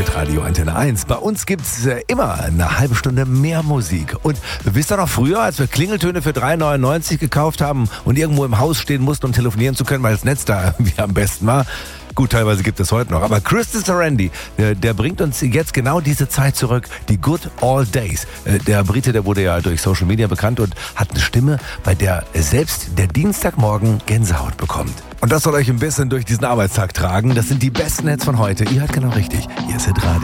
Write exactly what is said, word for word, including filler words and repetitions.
Hitradio Antenne eins. Bei uns gibt's äh, immer eine halbe Stunde mehr Musik. Und wisst ihr noch früher, als wir Klingeltöne für drei neunundneunzig gekauft haben und irgendwo im Haus stehen mussten, um telefonieren zu können, weil das Netz da irgendwie am besten war? Gut, teilweise gibt es heute noch. Aber Crystal Sarandon, der, der bringt uns jetzt genau diese Zeit zurück. Die Good Old Days. Der Brite, der wurde ja durch Social Media bekannt und hat eine Stimme, bei der selbst der Dienstagmorgen Gänsehaut bekommt. Und das soll euch ein bisschen durch diesen Arbeitstag tragen. Das sind die besten Hits von heute. Ihr hört genau richtig. Hier ist Hitradio.